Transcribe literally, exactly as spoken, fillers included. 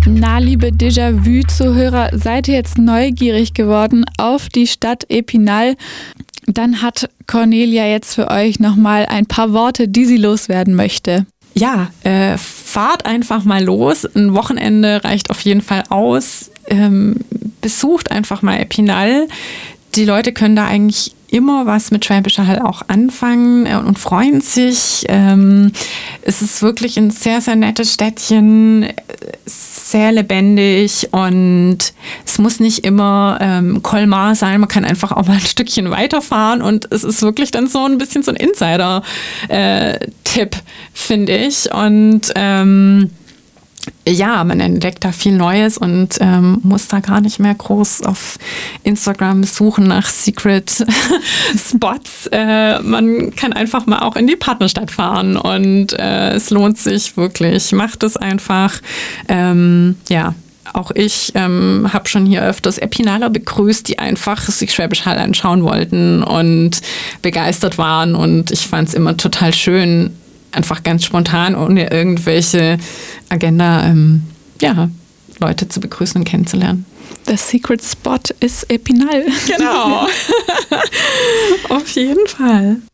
Na, liebe Déjà-vu-Zuhörer, seid ihr jetzt neugierig geworden auf die Stadt Epinal? Dann hat Cornelia jetzt für euch nochmal ein paar Worte, die sie loswerden möchte. Ja, äh, fahrt einfach mal los. Ein Wochenende reicht auf jeden Fall aus. Ähm, besucht einfach mal Epinal. Die Leute können da eigentlich immer was mit Schwäbischer Hall auch anfangen und freuen sich. Ähm, es ist wirklich ein sehr, sehr nettes Städtchen, sehr lebendig und es muss nicht immer ähm, Colmar sein. Man kann einfach auch mal ein Stückchen weiterfahren und es ist wirklich dann so ein bisschen so ein Insider-Tipp, finde ich. Und ähm, ja, man entdeckt da viel Neues und ähm, muss da gar nicht mehr groß auf Instagram suchen nach Secret Spots. Äh, man kann einfach mal auch in die Partnerstadt fahren und äh, es lohnt sich wirklich. Macht es einfach. Ähm, ja, auch ich ähm, habe schon hier öfters Epinaler begrüßt, die einfach sich Schwäbisch Hall anschauen wollten und begeistert waren und ich fand es immer total schön, einfach ganz spontan, ohne irgendwelche Agenda, ähm, ja, Leute zu begrüßen und kennenzulernen. Der Secret Spot ist Epinal. Genau. Auf jeden Fall.